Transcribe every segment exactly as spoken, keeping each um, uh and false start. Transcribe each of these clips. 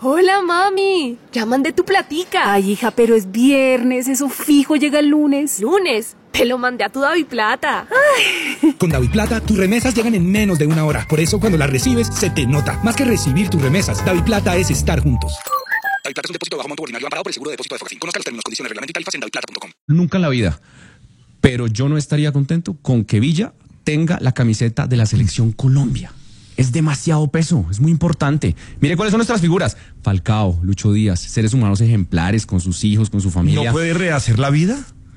Hola, mami. Ya mandé tu platica. Ay, hija, pero es viernes, eso fijo llega el lunes. ¿Lunes? Te lo mandé a tu DaviPlata. Ay. Con DaviPlata, tus remesas llegan en menos de una hora. Por eso, cuando las recibes, se te nota. Más que recibir tus remesas, DaviPlata es estar juntos. DaviPlata es un depósito de bajo monto ordinario amparado por el seguro de depósito de Fogafín. Conozca los términos, condiciones, reglamento y tarifas en daviplata punto com. Nunca en la vida. Pero yo no estaría contento con que Villa tenga la camiseta de la Selección Colombia. Es demasiado peso, es muy importante. Mire cuáles son nuestras figuras. Falcao, Lucho Díaz, seres humanos ejemplares con sus hijos, con su familia. ¿No puede rehacer la vida?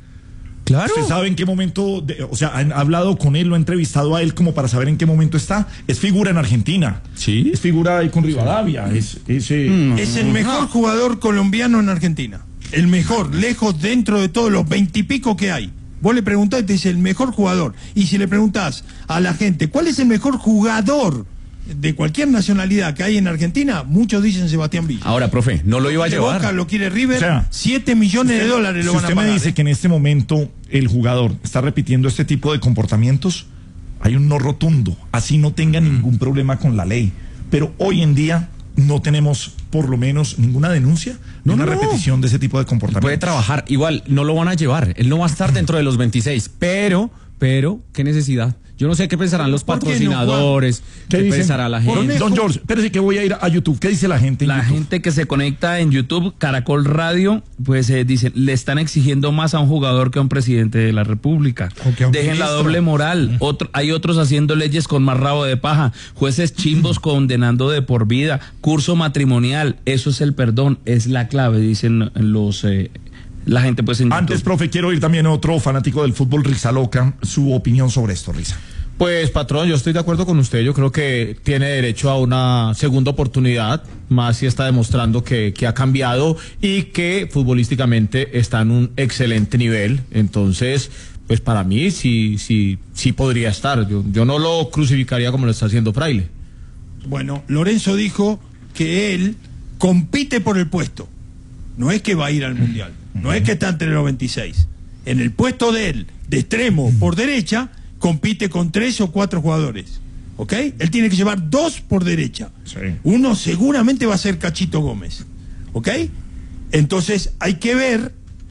Claro. ¿Usted sabe en qué momento, de, o sea, han hablado con él, lo ha entrevistado a él como para saber en qué momento está? Es figura en Argentina. Sí. Es figura ahí con Rivadavia. Es, es, eh, mm, es el mejor no. jugador colombiano en Argentina. El mejor, lejos dentro de todos los veintipico que hay. Vos le preguntás y te dice el mejor jugador. Y si le preguntás a la gente, ¿cuál es el mejor jugador de cualquier nacionalidad que hay en Argentina? Muchos dicen Sebastián Villa. Ahora, profe, no lo iba a llevar. Boca lo quiere River, o sea, siete millones usted, de dólares lo si van a usted pagar. me dice ¿eh? que en este momento el jugador está repitiendo este tipo de comportamientos, hay un no rotundo. Así no tenga ningún problema con la ley. Pero hoy en día no tenemos por lo menos ninguna denuncia no, de una no. repetición de ese tipo de comportamientos. Puede trabajar, igual no lo van a llevar, él no va a estar dentro de los veintiséis, pero, pero, ¿qué necesidad? Yo no sé qué pensarán los patrocinadores, no, qué, ¿Qué pensará la gente. Don George, espérese que voy a ir a YouTube. ¿Qué dice la gente en La YouTube? gente que se conecta en YouTube, Caracol Radio, pues eh, dicen, le están exigiendo más a un jugador que a un presidente de la República. Okay, Dejen ministro. la doble moral. Otro, hay otros haciendo leyes con más rabo de paja. Jueces chimbos condenando de por vida. Curso matrimonial. Eso es el perdón. Es la clave, dicen los... Eh, la gente pues en Antes, YouTube. profe, quiero oír también a otro fanático del fútbol, Risa Loca, su opinión sobre esto, Risa. Pues, patrón, yo estoy de acuerdo con usted. Yo creo que tiene derecho a una segunda oportunidad, más si está demostrando que, que ha cambiado y que futbolísticamente está en un excelente nivel. Entonces, pues para mí sí, sí, sí podría estar. Yo, yo no lo crucificaría como lo está haciendo Fraile. Bueno, Lorenzo dijo que él compite por el puesto. No es que va a ir al Mundial. No es que está entre los veintiséis. En el puesto de él, de extremo por derecha, compite con tres o cuatro jugadores. ¿Ok? Él tiene que llevar dos por derecha. Sí. Uno seguramente va a ser Cachito Gómez. ¿Ok? Entonces hay que ver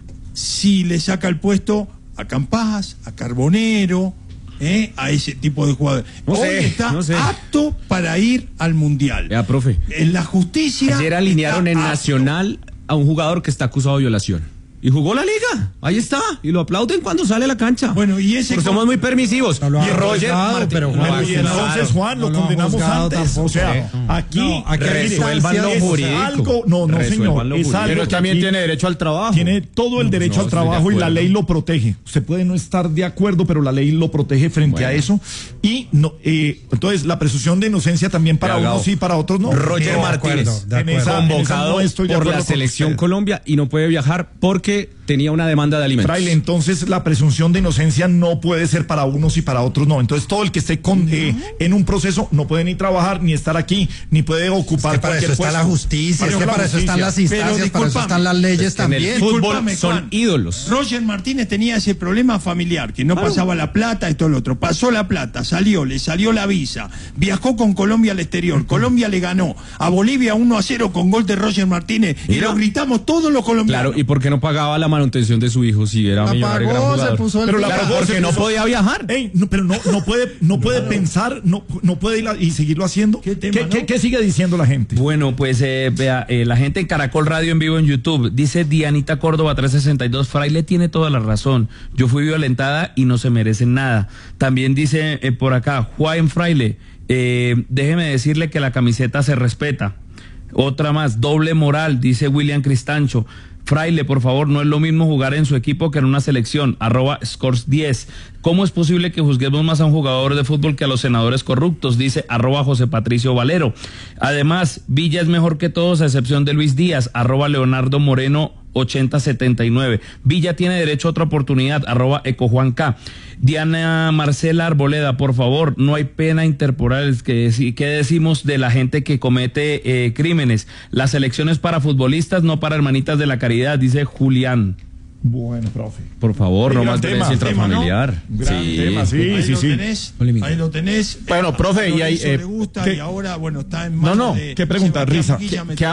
si le saca el puesto a Campas, a Carbonero, ¿eh? a ese tipo de jugadores. No Hoy sé, está no sé. apto para ir al Mundial. Ya, profe. En la justicia. Ayer alinearon en está Nacional a un jugador que está acusado de violación. Y jugó la liga, ahí está, y lo aplauden cuando sale a la cancha. Bueno, y ese porque somos muy permisivos. No lo y han Roger juzgado, Martínez, pero no, Juan, Pero y entonces, Juan, no lo lo han condenamos juzgado antes. tampoco. O sea, aquí No, aquí hay resuelvan lo instancias- jurídico. es algo, no, no, Resuelvan señor, lo es jurídico. algo Pero él que también aquí tiene derecho al trabajo. tiene todo el derecho no, al estoy de trabajo y la acuerdo. ley lo protege. Usted puede no estar de acuerdo, pero la ley lo protege frente Bueno. a eso. Y no, eh, entonces la presunción de inocencia también para Legal. unos sí, para otros no. Roger No, Martínez, acuerdo, de en acuerdo. esa- en esa convocado no estoy de por acuerdo la con Selección usted. Colombia y no puede viajar porque tenía una demanda de alimentos. Fraile, entonces la presunción de inocencia no puede ser para unos y para otros no. Entonces todo el que esté con, eh, en un proceso no puede ni trabajar, ni estar aquí, ni puede ocupar Es que para eso cualquier está puesto. la justicia, es que la para eso están justicia. las instancias, para eso discúlpame, están las leyes En el también. fútbol Discúlpame, son Juan. ídolos. Roger Martínez tenía ese problema familiar, que no pasaba la plata y todo lo otro. Pasó la plata, salió, le salió la visa, viajó con Colombia al exterior. Colombia le ganó a Bolivia uno a cero con gol de Roger Martínez y Mira. lo gritamos todos los colombianos. Claro, ¿y por qué no pagaba la manutención de su hijo si era La millonario y gran pagó, se jugador? puso el Pero la Claro, pagó, porque se no puso- podía viajar. Ey, no, pero no, no puede, no puede pensar, no, no puede ir a- y seguirlo haciendo. ¿Qué tema, ¿Qué, no? qué- qué sigue diciendo la gente? Bueno, pues eh, vea, eh, la gente en Caracol Radio en vivo en YouTube dice Dianita Córdoba trescientos sesenta y dos, Fraile tiene toda la razón. Yo fui violentada y no se merecen nada. También dice eh, por acá Juan Fraile, eh, déjeme decirle que la camiseta se respeta. Otra más, doble moral, dice William Cristancho. Fraile, por favor, no es lo mismo jugar en su equipo que en una selección, arroba scores diez. ¿Cómo es posible que juzguemos más a un jugador de fútbol que a los senadores corruptos? Dice arroba José Patricio Valero. Además, Villa es mejor que todos a excepción de Luis Díaz, arroba Leonardo Moreno ochenta setenta y nueve. Villa tiene derecho a otra oportunidad, arroba Ecojuan K. Diana Marcela Arboleda, por favor, no hay pena interporal. ¿Qué, qué decimos de la gente que comete eh, crímenes? Las elecciones para futbolistas, no para hermanitas de la caridad, dice Julián. Bueno, profe. Por favor, Sí, no gran más tema, violencia tema, ¿no? intrafamiliar. Gran Sí. tema, sí, ahí sí, lo sí. tenés, ahí lo tenés. Bueno, profe, y ahí, Lorenzo eh, le gusta ¿qué? y ahora, bueno, está en No, manos no, de ¿qué pregunta, Sebastián Risa? Villa ¿Qué- Metal. qué